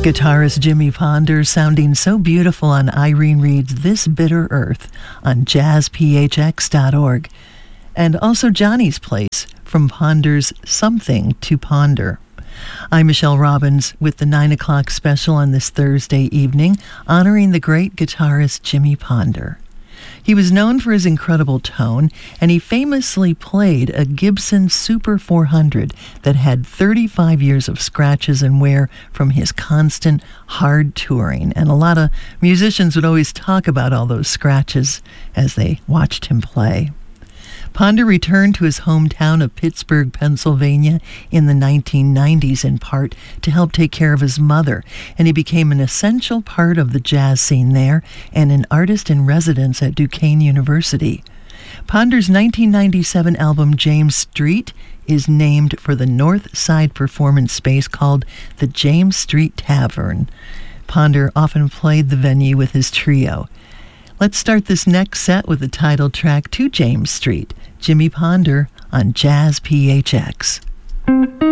Guitarist Jimmy Ponder sounding so beautiful on Irene Reed's This Bitter Earth on jazzphx.org. And also Johnny's Place from Ponder's Something to Ponder. I'm Michelle Robbins with the 9 o'clock special on this Thursday evening, honoring the great guitarist Jimmy Ponder. He was known for his incredible tone, and he famously played a Gibson Super 400 that had 35 years of scratches and wear from his constant hard touring. And a lot of musicians would always talk about all those scratches as they watched him play. Ponder returned to his hometown of Pittsburgh, Pennsylvania in the 1990s in part to help take care of his mother, and he became an essential part of the jazz scene there and an artist in residence at Duquesne University. Ponder's 1997 album James Street is named for the North Side performance space called the James Street Tavern. Ponder often played the venue with his trio. Let's start this next set with the title track to James Street, Jimmy Ponder on Jazz PHX.